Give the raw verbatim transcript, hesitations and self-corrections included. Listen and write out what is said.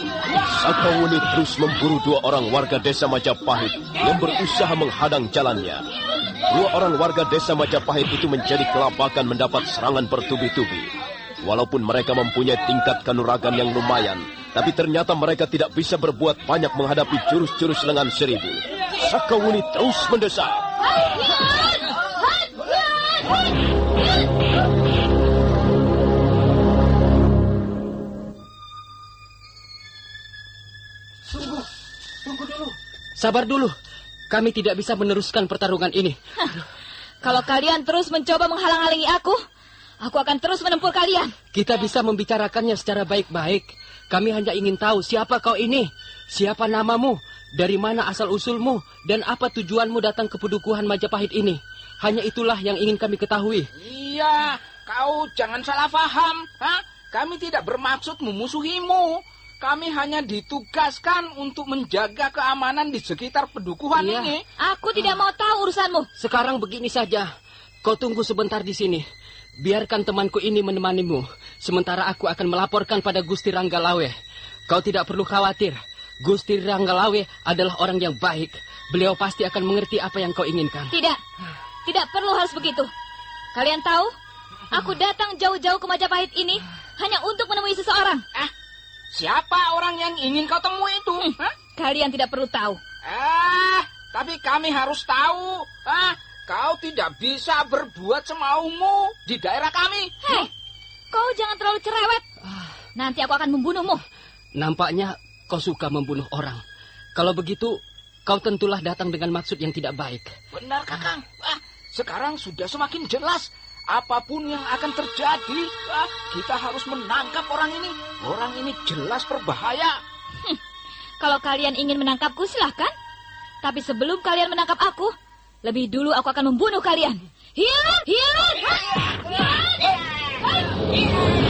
Sakawuni terus memburu dua orang warga desa Majapahit yang berusaha menghadang jalannya. Dua orang warga desa Majapahit itu menjadi kelabakan mendapat serangan bertubi-tubi. Walaupun mereka mempunyai tingkat kanuragan yang lumayan, tapi ternyata mereka tidak bisa berbuat banyak menghadapi jurus-jurus lengan seribu. Sakawuni terus mendesak. Tunggu, tunggu dulu. Sabar dulu, kami tidak bisa meneruskan pertarungan ini. Kalau kalian terus mencoba menghalang-halangi aku, aku akan terus menempur kalian. Kita bisa membicarakannya secara baik-baik. Kami hanya ingin tahu siapa kau ini, siapa namamu, dari mana asal-usulmu, dan apa tujuanmu datang ke pedukuhan Majapahit ini. Hanya itulah yang ingin kami ketahui. Iya, kau jangan salah paham. Hah? Kami tidak bermaksud memusuhimu. Kami hanya ditugaskan untuk menjaga keamanan di sekitar pedukuhan iya. ini. Aku tidak mau tahu urusanmu. Sekarang begini saja, kau tunggu sebentar di sini. Biarkan temanku ini menemanimu. Sementara aku akan melaporkan pada Gusti Ranggalawe. Kau tidak perlu khawatir. Gusti Ranggalawe adalah orang yang baik. Beliau pasti akan mengerti apa yang kau inginkan. Tidak, tidak perlu harus begitu. Kalian tahu, aku datang jauh-jauh ke Majapahit ini hanya untuk menemui seseorang. Ah, siapa orang yang ingin kau temui itu? Hmm, Hah? Kalian tidak perlu tahu. Ah, tapi kami harus tahu. Ah, kau tidak bisa berbuat semaumu di daerah kami. Hei, kau jangan terlalu cerewet. Nanti aku akan membunuhmu. Nampaknya kau suka membunuh orang. Kalau begitu, kau tentulah datang dengan maksud yang tidak baik. Benar, Kakang. Ah, sekarang sudah semakin jelas. Apapun yang akan terjadi, ah, kita harus menangkap orang ini. Orang ini jelas berbahaya. Hmm, kalau kalian ingin menangkapku, silahkan. Tapi sebelum kalian menangkap aku, lebih dulu aku akan membunuh kalian. Hilang, hilang.